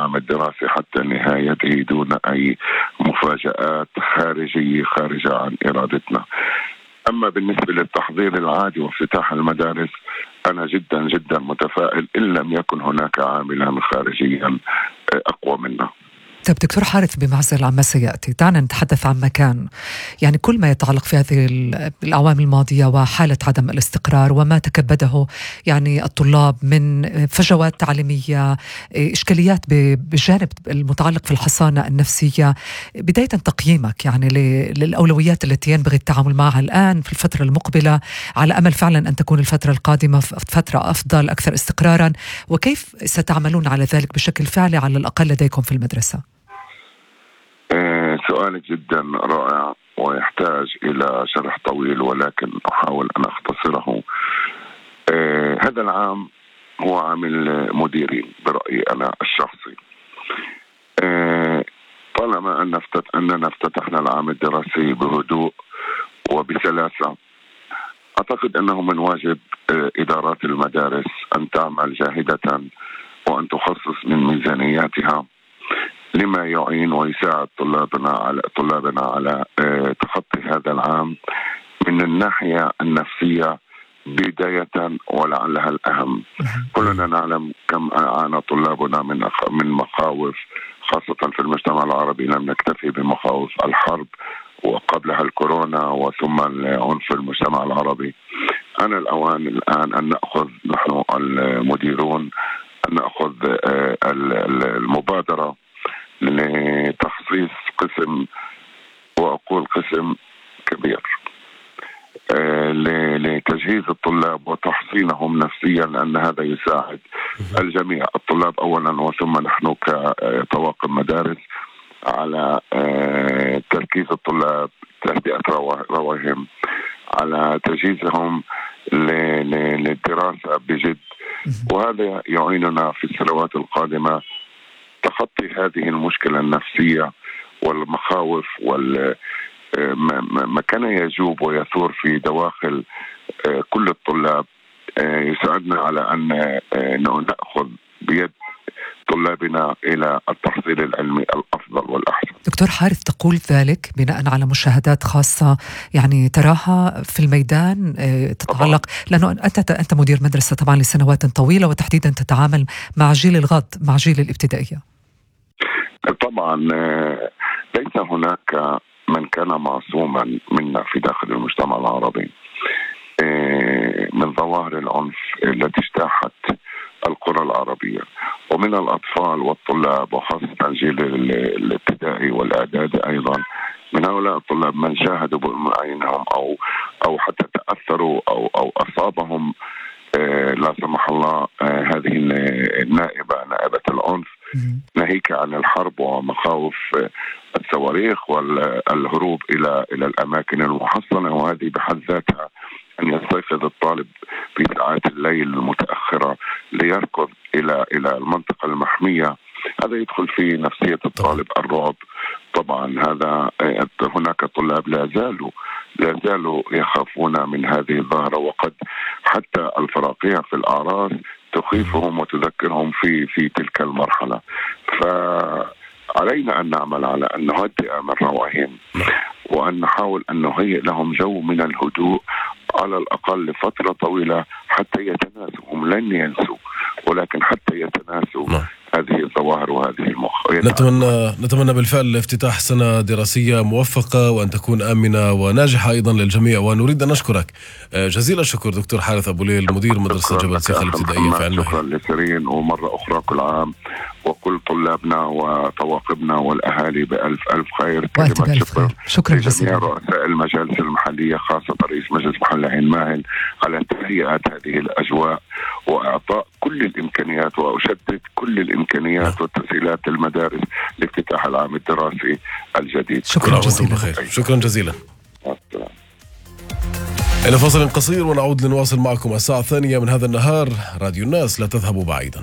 العام الدراسي حتى نهايته دون أي مفاجآت خارجة عن إرادتنا. أما بالنسبة للتحضير العادي وافتتاح المدارس، أنا جدا جدا متفائل إن لم يكن هناك عاملا خارجيا أقوى منه. طيب دكتور حارث، بمعزل عما سيأتي دعنا نتحدث عن مكان، يعني كل ما يتعلق في هذه الأعوام الماضية وحالة عدم الاستقرار وما تكبده يعني الطلاب من فجوات تعليمية، إشكاليات بجانب المتعلق في الحصانة النفسية. بداية تقييمك يعني للأولويات التي ينبغي التعامل معها الآن في الفترة المقبلة، على أمل فعلا أن تكون الفترة القادمة فترة أفضل أكثر استقرارا، وكيف ستعملون على ذلك بشكل فعلي على الأقل لديكم في المدرسة؟ سؤالك جدا رائع ويحتاج إلى شرح طويل، ولكن أحاول أن أختصره. هذا العام هو عام المديرين برأيي أنا الشخصي. طالما أننا افتتحنا العام الدراسي بهدوء وبسلاسة، أعتقد أنه من واجب إدارات المدارس أن تعمل جاهدة وأن تخصص من ميزانياتها لما يعين ويساعد طلابنا على تخطي هذا العام من الناحية النفسية بداية ولعلها الأهم. كلنا نعلم كم عانى طلابنا من مخاوف، خاصة في المجتمع العربي. لم نكتفي بمخاوف الحرب وقبلها الكورونا وثم العنف في المجتمع العربي. أنا الأوان الآن أن نأخذ نحن المديرون أن نأخذ المبادرة لتخصيص قسم، وأقول قسم كبير، لتجهيز الطلاب وتحصينهم نفسيا، لأن هذا يساعد الجميع، الطلاب أولا وثم نحن كطواقم مدارس، على تركيز الطلاب، تهدئة روعهم، على تجهيزهم للدراسة بجد. وهذا يعيننا في السنوات القادمة تخطي هذه المشكلة النفسية والمخاوف ما كان يجوب ويثور في دواخل كل الطلاب. يساعدنا على أن نأخذ بيد طلابنا إلى التحصيل العلمي الأفضل والأحسن. دكتور حارث، تقول ذلك بناء على مشاهدات خاصة يعني تراها في الميدان تتعلق، لأنه أنت مدير مدرسة طبعا لسنوات طويلة، وتحديدا تتعامل مع جيل الغد، مع جيل الابتدائية. طبعا ليس هناك من كان معصوما منا في داخل المجتمع العربي من ظواهر العنف التي اجتاحت القرى العربية، ومن الأطفال والطلاب وخاصة جيل الابتدائي والإعدادي أيضا. من هؤلاء الطلاب من شاهدوا بعينهم أو حتى تأثروا أو أصابهم لا سمح الله هذه نائبة العنف، ناهيك عن الحرب ومخاوف الصواريخ والهروب إلى الأماكن المحصنة. وهذه بحد ذاتها أن يستيقظ الطالب في ساعات الليل المتأخرة ليركض إلى المنطقة المحمية، هذا يدخل في نفسية الطالب الرعب. طبعا هذا هناك طلاب لا زالوا يخافون من هذه الظاهرة، وقد حتى الفراقية في الأعراس تخيفهم وتذكرهم في تلك المرحلة. فعلينا أن نعمل على أن نهدئ من روعهم، وأن نحاول أن نهيئ لهم جو من الهدوء على الأقل لفترة طويلة حتى يتناسوا. هم لن ينسوا، ولكن حتى يتناسوا هذه الظواهر وهذه نتمنى بالفعل افتتاح سنة دراسية موفقة وأن تكون آمنة وناجحة أيضا للجميع. ونريد أن نشكرك جزيل الشكر دكتور حارث أبو ليل، مدير مدرسة جبل سيخ الابتدائية في علمه. شكرا لسرين، ومرة أخرى كل عام وكل طلابنا وطواقمنا والأهالي بألف خير. كلمة شكرا لجميع رؤساء المجالس المحلية، خاصة رئيس مجلس محل عين ماهل، على تهيئة هذه الأجواء وإعطاء كل الإمكانيات، وأشدد كل الإمكانيات والتسهيلات للمدارس لافتتاح العام الدراسي الجديد. شكرا جزيلا. شكرا جزيلا. إلى فاصل قصير ونعود لنواصل معكم الساعة 2 من هذا النهار. راديو الناس، لا تذهبوا بعيدا.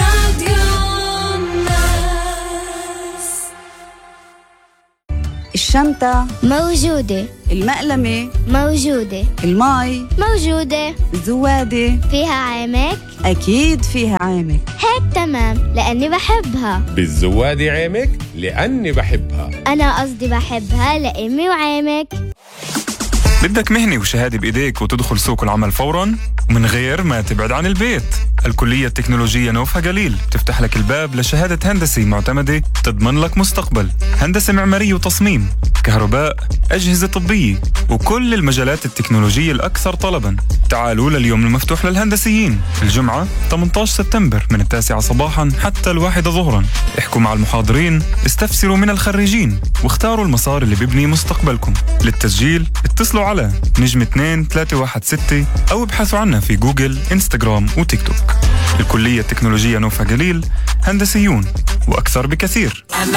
الشعب الشنطة موجودة. المقلمة موجودة. المي موجودة. الزوادة فيها عامك؟ أكيد فيها عامك. هيك تمام لأني بحبها. بالزوادة عامك لأني بحبها. أنا قصدي بحبها لأمي وعامك. بدك مهنة وشهادة بإيديك وتدخل سوق العمل فوراً ومن غير ما تبعد عن البيت. الكلية التكنولوجية نوفها جليل تفتح لك الباب لشهادة هندسة معتمدة تضمن لك مستقبل. هندسة معمارية وتصميم، كهرباء، أجهزة طبية وكل المجالات التكنولوجية الأكثر طلباً. تعالوا لليوم المفتوح للهندسيين الجمعة 18 سبتمبر من 9 صباحاً حتى 1 ظهراً. احكوا مع المحاضرين، استفسروا من الخريجين واختاروا المسار اللي بيبني مستقبلكم. للتسجيل اتصلوا على نجم 2316 أو ابحثوا عنا في جوجل، إنستغرام وتيك توك. الكلية التكنولوجية نوفا جليل، هندسيون وأكثر بكثير.